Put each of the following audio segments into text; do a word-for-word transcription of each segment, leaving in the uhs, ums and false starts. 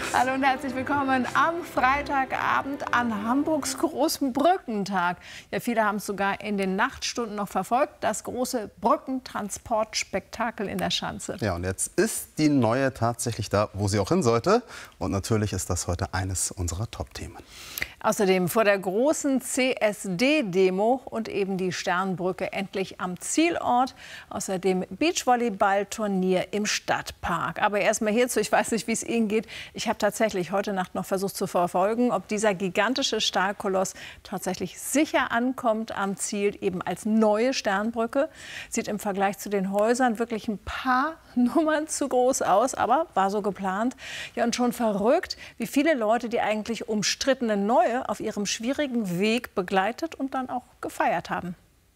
Hallo und herzlich willkommen am Freitagabend an Hamburgs großem Brückentag. Ja, viele haben es sogar in den Nachtstunden noch verfolgt, das große Brückentransportspektakel in der Schanze. Ja, und jetzt ist die neue tatsächlich da, wo sie auch hin sollte. Und natürlich ist das heute eines unserer Top-Themen. Außerdem vor der großen C S D-Demo und eben die Sternbrücke endlich am Zielort. Außerdem Beachvolleyball-Turnier im Stadtpark. Aber erst mal hierzu, ich weiß nicht, wie es Ihnen geht. Ich habe tatsächlich heute Nacht noch versucht zu verfolgen, ob dieser gigantische Stahlkoloss tatsächlich sicher ankommt am Ziel, eben als neue Sternbrücke. Sieht im Vergleich zu den Häusern wirklich ein paar Nummern zu groß aus, aber war so geplant. Ja, und schon verrückt, wie viele Leute die eigentlich umstrittene neue auf ihrem schwierigen Weg begleitet und dann auch gefeiert haben.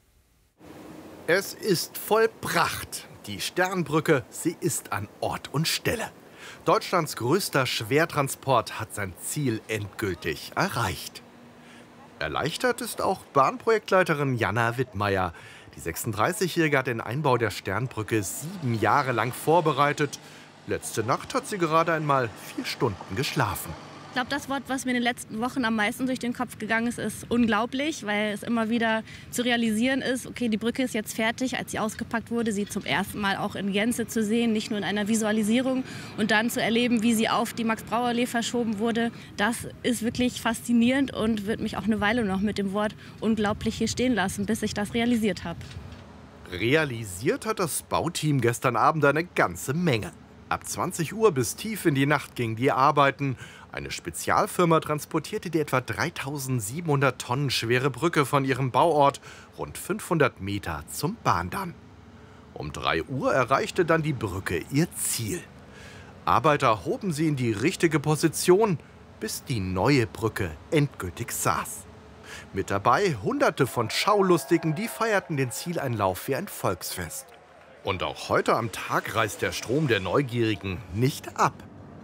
Es ist vollbracht. Die Sternbrücke, sie ist an Ort und Stelle. Deutschlands größter Schwertransport hat sein Ziel endgültig erreicht. Erleichtert ist auch Bahnprojektleiterin Jana Wittmeier. Die sechsunddreißigjährige hat den Einbau der Sternbrücke sieben Jahre lang vorbereitet. Letzte Nacht hat sie gerade einmal vier Stunden geschlafen. Ich glaube, das Wort, was mir in den letzten Wochen am meisten durch den Kopf gegangen ist, ist unglaublich, weil es immer wieder zu realisieren ist, okay, die Brücke ist jetzt fertig. Als sie ausgepackt wurde, sie zum ersten Mal auch in Gänze zu sehen, nicht nur in einer Visualisierung und dann zu erleben, wie sie auf die Max-Brauer-Allee verschoben wurde. Das ist wirklich faszinierend und wird mich auch eine Weile noch mit dem Wort unglaublich hier stehen lassen, bis ich das realisiert habe. Realisiert hat das Bauteam gestern Abend eine ganze Menge. Ab zwanzig Uhr bis tief in die Nacht gingen die Arbeiten. Eine Spezialfirma transportierte die etwa dreitausendsiebenhundert Tonnen schwere Brücke von ihrem Bauort rund fünfhundert Meter zum Bahndamm. Um drei Uhr erreichte dann die Brücke ihr Ziel. Arbeiter hoben sie in die richtige Position, bis die neue Brücke endgültig saß. Mit dabei Hunderte von Schaulustigen, die feierten den Zieleinlauf wie ein Volksfest. Und auch heute am Tag reißt der Strom der Neugierigen nicht ab.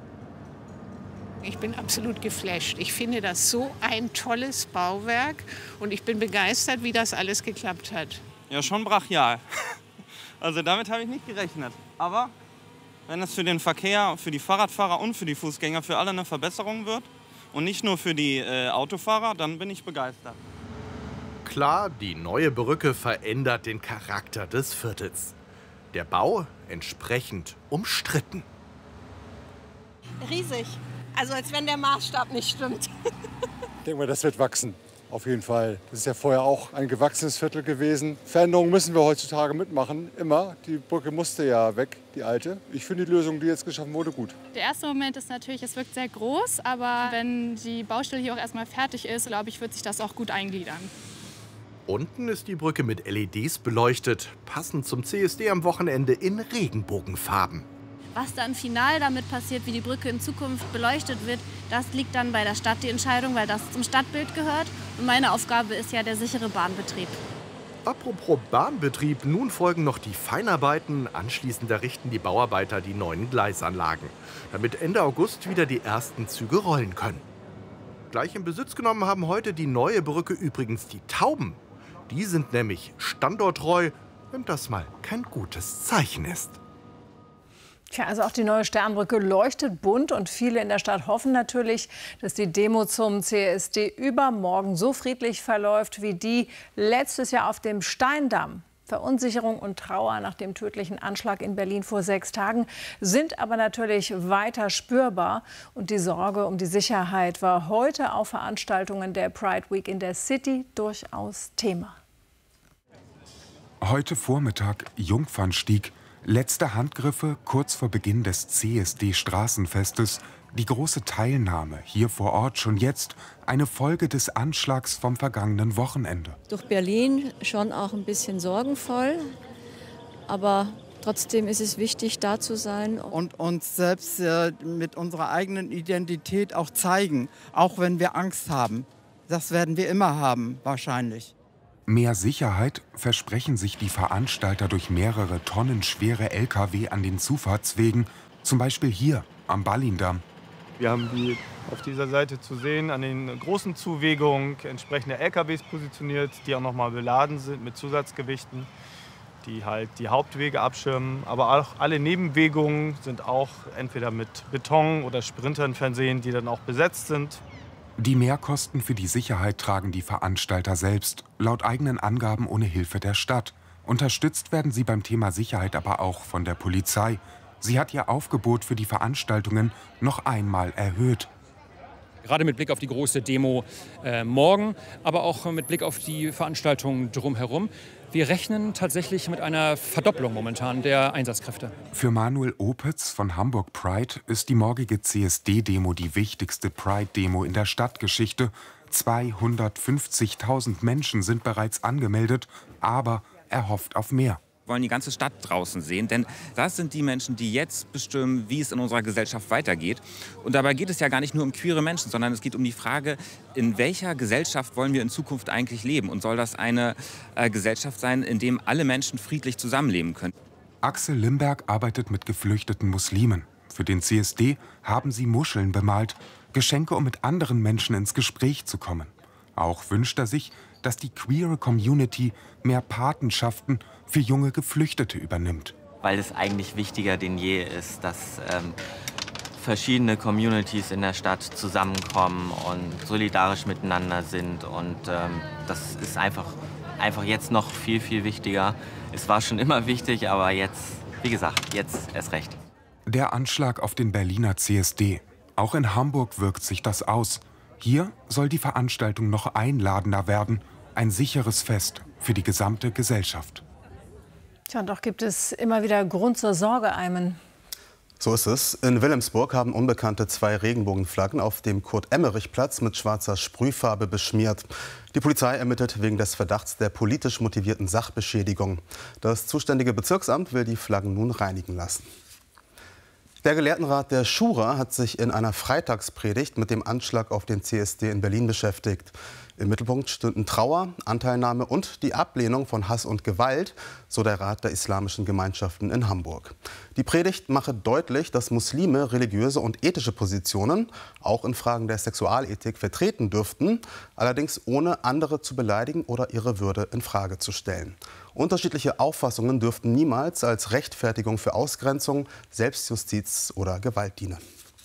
Ich bin absolut geflasht. Ich finde das so ein tolles Bauwerk und ich bin begeistert, wie das alles geklappt hat. Ja, schon brachial. Also damit habe ich nicht gerechnet. Aber wenn es für den Verkehr, für die Fahrradfahrer und für die Fußgänger für alle eine Verbesserung wird und nicht nur für die äh, Autofahrer, dann bin ich begeistert. Klar, die neue Brücke verändert den Charakter des Viertels. Der Bau entsprechend umstritten. Riesig. Also als wenn der Maßstab nicht stimmt. Ich denke mal, das wird wachsen, auf jeden Fall. Das ist ja vorher auch ein gewachsenes Viertel gewesen. Veränderungen müssen wir heutzutage mitmachen, immer. Die Brücke musste ja weg, die alte. Ich finde die Lösung, die jetzt geschaffen wurde, gut. Der erste Moment ist natürlich, es wirkt sehr groß, aber wenn die Baustelle hier auch erstmal fertig ist, glaube ich, wird sich das auch gut eingliedern. Unten ist die Brücke mit L E Ds beleuchtet, passend zum C S D am Wochenende in Regenbogenfarben. Was dann final damit passiert, wie die Brücke in Zukunft beleuchtet wird, das liegt dann bei der Stadt, die Entscheidung, weil das zum Stadtbild gehört. Und meine Aufgabe ist ja der sichere Bahnbetrieb. Apropos Bahnbetrieb, nun folgen noch die Feinarbeiten. Anschließend errichten die Bauarbeiter die neuen Gleisanlagen, damit Ende August wieder die ersten Züge rollen können. Gleich in Besitz genommen haben heute die neue Brücke übrigens die Tauben. Die sind nämlich standorttreu, wenn das mal kein gutes Zeichen ist. Tja, also auch die neue Sternbrücke leuchtet bunt und viele in der Stadt hoffen natürlich, dass die Demo zum C S D übermorgen so friedlich verläuft wie die letztes Jahr auf dem Steindamm. Verunsicherung und Trauer nach dem tödlichen Anschlag in Berlin vor sechs Tagen sind aber natürlich weiter spürbar. Und die Sorge um die Sicherheit war heute auf Veranstaltungen der Pride Week in der City durchaus Thema. Heute Vormittag Jungfernstieg. Letzte Handgriffe kurz vor Beginn des C S D-Straßenfestes. Die große Teilnahme hier vor Ort schon jetzt eine Folge des Anschlags vom vergangenen Wochenende. Durch Berlin schon auch ein bisschen sorgenvoll, aber trotzdem ist es wichtig, da zu sein. Und uns selbst äh, mit unserer eigenen Identität auch zeigen, auch wenn wir Angst haben. Das werden wir immer haben, wahrscheinlich. Mehr Sicherheit versprechen sich die Veranstalter durch mehrere tonnenschwere L K W an den Zufahrtswegen, zum Beispiel hier am Ballindamm. Wir haben die auf dieser Seite zu sehen, an den großen Zuwegungen entsprechende L K Ws positioniert, die auch noch mal beladen sind mit Zusatzgewichten. die halt die Hauptwege abschirmen. Aber auch alle Nebenwegungen sind auch entweder mit Beton oder Sprintern versehen, die dann auch besetzt sind. Die Mehrkosten für die Sicherheit tragen die Veranstalter selbst, laut eigenen Angaben ohne Hilfe der Stadt. Unterstützt werden sie beim Thema Sicherheit aber auch von der Polizei. Sie hat ihr Aufgebot für die Veranstaltungen noch einmal erhöht. Gerade mit Blick auf die große Demo äh, morgen, aber auch mit Blick auf die Veranstaltungen drumherum. Wir rechnen tatsächlich mit einer Verdopplung momentan der Einsatzkräfte. Für Manuel Opitz von Hamburg Pride ist die morgige C S D-Demo die wichtigste Pride-Demo in der Stadtgeschichte. zweihundertfünfzigtausend Menschen sind bereits angemeldet, aber er hofft auf mehr. Wir wollen die ganze Stadt draußen sehen, denn das sind die Menschen, die jetzt bestimmen, wie es in unserer Gesellschaft weitergeht. Und dabei geht es ja gar nicht nur um queere Menschen, sondern es geht um die Frage, in welcher Gesellschaft wollen wir in Zukunft eigentlich leben? Und soll das eine äh, Gesellschaft sein, in der alle Menschen friedlich zusammenleben können? Axel Limberg arbeitet mit geflüchteten Muslimen. Für den C S D haben sie Muscheln bemalt, Geschenke, um mit anderen Menschen ins Gespräch zu kommen. Auch wünscht er sich, dass die queere Community mehr Patenschaften für junge Geflüchtete übernimmt. Weil es eigentlich wichtiger denn je ist, dass ähm, verschiedene Communities in der Stadt zusammenkommen und solidarisch miteinander sind. Und ähm, das ist einfach, einfach jetzt noch viel, viel wichtiger. Es war schon immer wichtig, aber jetzt, wie gesagt, jetzt erst recht. Der Anschlag auf den Berliner C S D. Auch in Hamburg wirkt sich das aus. Hier soll die Veranstaltung noch einladender werden. Ein sicheres Fest für die gesamte Gesellschaft. Tja, und doch gibt es immer wieder Grund zur Sorge, Aymen. So ist es. In Wilhelmsburg haben Unbekannte zwei Regenbogenflaggen auf dem Kurt-Emmerich-Platz mit schwarzer Sprühfarbe beschmiert. Die Polizei ermittelt wegen des Verdachts der politisch motivierten Sachbeschädigung. Das zuständige Bezirksamt will die Flaggen nun reinigen lassen. Der Gelehrtenrat der Schura hat sich in einer Freitagspredigt mit dem Anschlag auf den C S D in Berlin beschäftigt. Im Mittelpunkt stünden Trauer, Anteilnahme und die Ablehnung von Hass und Gewalt, so der Rat der islamischen Gemeinschaften in Hamburg. Die Predigt mache deutlich, dass Muslime religiöse und ethische Positionen auch in Fragen der Sexualethik vertreten dürften, allerdings ohne andere zu beleidigen oder ihre Würde in Frage zu stellen. Unterschiedliche Auffassungen dürften niemals als Rechtfertigung für Ausgrenzung, Selbstjustiz oder Gewalt dienen.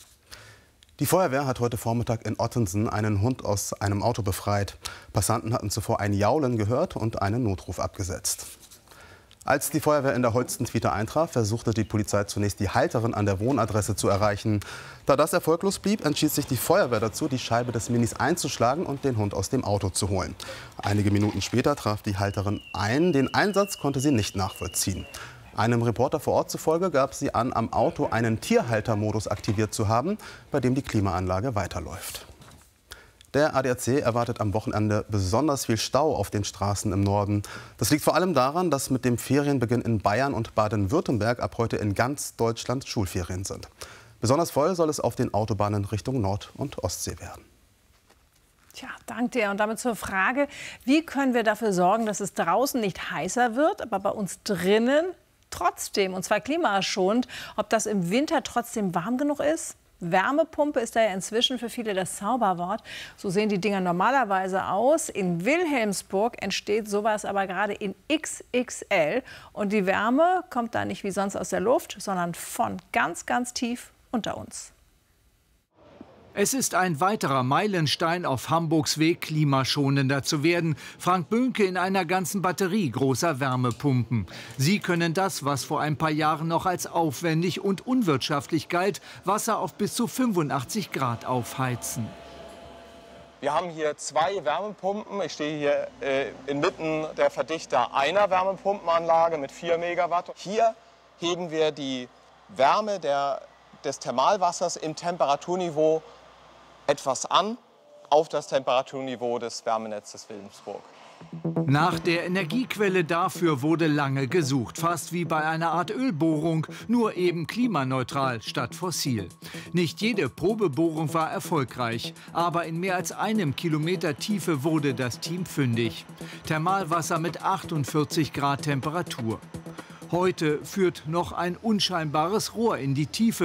Die Feuerwehr hat heute Vormittag in Ottensen einen Hund aus einem Auto befreit. Passanten hatten zuvor ein Jaulen gehört und einen Notruf abgesetzt. Als die Feuerwehr in der Holstenquite eintraf, versuchte die Polizei zunächst die Halterin an der Wohnadresse zu erreichen. Da das erfolglos blieb, entschied sich die Feuerwehr dazu, die Scheibe des Minis einzuschlagen und den Hund aus dem Auto zu holen. Einige Minuten später traf die Halterin ein. Den Einsatz konnte sie nicht nachvollziehen. Einem Reporter vor Ort zufolge gab sie an, am Auto einen Tierhaltermodus aktiviert zu haben, bei dem die Klimaanlage weiterläuft. Der A D A C erwartet am Wochenende besonders viel Stau auf den Straßen im Norden. Das liegt vor allem daran, dass mit dem Ferienbeginn in Bayern und Baden-Württemberg ab heute in ganz Deutschland Schulferien sind. Besonders voll soll es auf den Autobahnen Richtung Nord- und Ostsee werden. Tja, dank dir. Und damit zur Frage, wie können wir dafür sorgen, dass es draußen nicht heißer wird, aber bei uns drinnen trotzdem, und zwar klimaschonend, ob das im Winter trotzdem warm genug ist? Wärmepumpe ist da ja inzwischen für viele das Zauberwort. So sehen die Dinger normalerweise aus. In Wilhelmsburg entsteht sowas aber gerade in X X L. Und die Wärme kommt da nicht wie sonst aus der Luft, sondern von ganz, ganz tief unter uns. Es ist ein weiterer Meilenstein auf Hamburgs Weg, klimaschonender zu werden. Frank Böhnke in einer ganzen Batterie großer Wärmepumpen. Sie können das, was vor ein paar Jahren noch als aufwendig und unwirtschaftlich galt, Wasser auf bis zu fünfundachtzig Grad aufheizen. Wir haben hier zwei Wärmepumpen. Ich stehe hier äh, inmitten der Verdichter einer Wärmepumpenanlage mit vier Megawatt. Hier heben wir die Wärme der, des Thermalwassers im Temperaturniveau etwas an auf das Temperaturniveau des Wärmenetzes Wilhelmsburg. Nach der Energiequelle dafür wurde lange gesucht, fast wie bei einer Art Ölbohrung, nur eben klimaneutral statt fossil. Nicht jede Probebohrung war erfolgreich, aber in mehr als einem Kilometer Tiefe wurde das Team fündig. Thermalwasser mit achtundvierzig Grad Temperatur. Heute führt noch ein unscheinbares Rohr in die Tiefe.